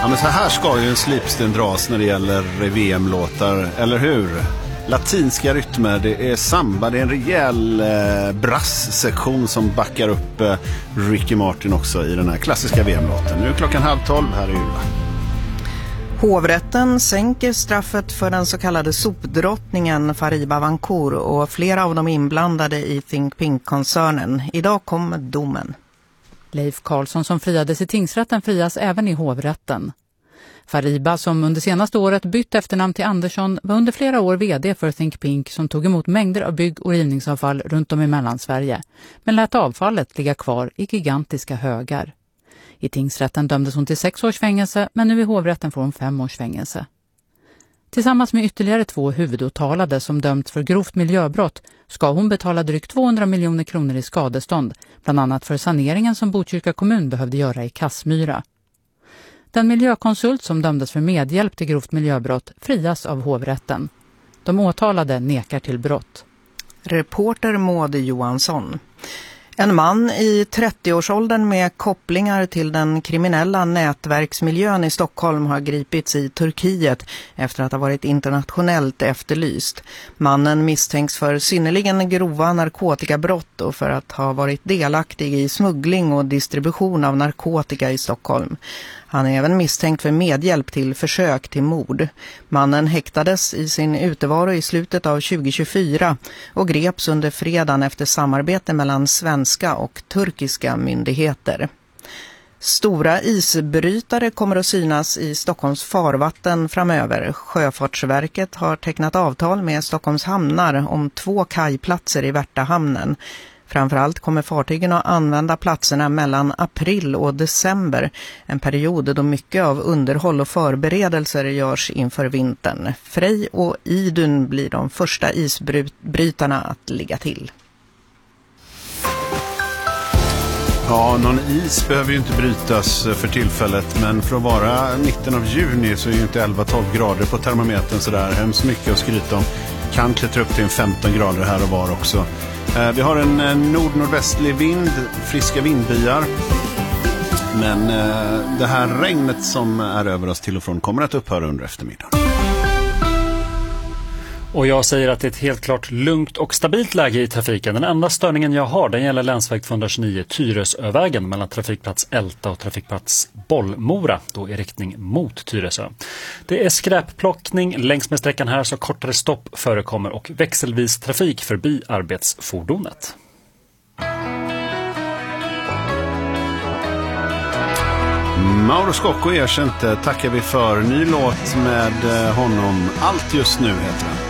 Ja, men så här ska ju en slipsten dras när det gäller VM-låtar, eller hur? Latinska rytmer, det är samba, det är en rejäl brass-sektion som backar upp Ricky Martin också i den här klassiska VM-låten. Nu är klockan 11:30 här i Ylva. Hovrätten sänker straffet för den så kallade sopdrottningen Fariba Vancour och flera av de inblandade i Think Pink-koncernen. Idag kommer domen. Leif Karlsson som friades i tingsrätten frias även i hovrätten. Fariba, som under senaste året bytt efternamn till Andersson, var under flera år vd för Think Pink som tog emot mängder av bygg- och rivningsavfall runt om i Mellansverige, men lät avfallet ligga kvar i gigantiska högar. I tingsrätten dömdes hon till 6 års fängelse, men nu i hovrätten får hon 5 års fängelse. Tillsammans med ytterligare 2 huvudåtalade som dömts för grovt miljöbrott ska hon betala drygt 200 miljoner kronor i skadestånd, bland annat för saneringen som Botkyrka kommun behövde göra i Kassmyra. Den miljökonsult som dömdes för medhjälp till grovt miljöbrott frias av hovrätten. De åtalade nekar till brott. Reporter Maud Johansson. En man i 30-årsåldern med kopplingar till den kriminella nätverksmiljön i Stockholm har gripits i Turkiet efter att ha varit internationellt efterlyst. Mannen misstänks för synnerligen grova narkotikabrott och för att ha varit delaktig i smuggling och distribution av narkotika i Stockholm. Han är även misstänkt för medhjälp till försök till mord. Mannen häktades i sin utevaro i slutet av 2024 och greps under fredagen efter samarbete mellan svenska och turkiska myndigheter. Stora isbrytare kommer att synas i Stockholms farvatten framöver. Sjöfartsverket har tecknat avtal med Stockholms hamnar om 2 kajplatser i Värtahamnen. Framförallt kommer fartygen att använda platserna mellan april och december, en period då mycket av underhåll och förberedelser görs inför vintern. Frej och Idun blir de första isbrytarna att ligga till. Ja, någon is behöver ju inte brytas för tillfället, men för att vara mitten av juni så är ju inte 11-12 grader på termometern så där hemskt mycket att skryta om. Kan klättra upp till en 15 grader här och var också. Vi har en nord-nordvästlig vind, friska vindbyar. Men det här regnet som är över oss till och från kommer att upphöra under eftermiddagen. Och jag säger att det är ett helt klart lugnt och stabilt läge i trafiken. Den enda störningen jag har, den gäller länsväg 229 Tyresövägen mellan trafikplats Älta och trafikplats Bollmora, då i riktning mot Tyresö. Det är skräpplockning längs med sträckan här så kortare stopp förekommer och växelvis trafik förbi arbetsfordonet. Mauro Scocco erkänt tackar vi för. Ny låt med honom. Allt just nu heter den.